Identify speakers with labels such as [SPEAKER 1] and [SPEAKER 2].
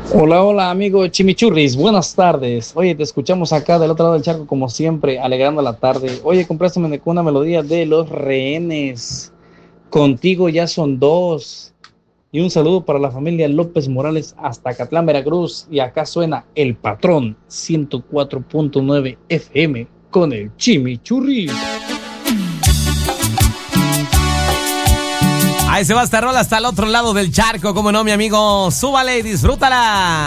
[SPEAKER 1] Hola, hola, amigo Chimichurris, buenas tardes. Oye, te escuchamos acá del otro lado del charco, como siempre, alegrando la tarde. Oye, comprástame una melodía de Los Rehenes. Contigo ya son dos. Y un saludo para la familia López Morales hasta Catlán, Veracruz. Y acá suena El Patrón 104.9 FM con el Chimichurri.
[SPEAKER 2] Ahí se va esta rola hasta el otro lado del charco, como no, mi amigo. Súbale y disfrútala.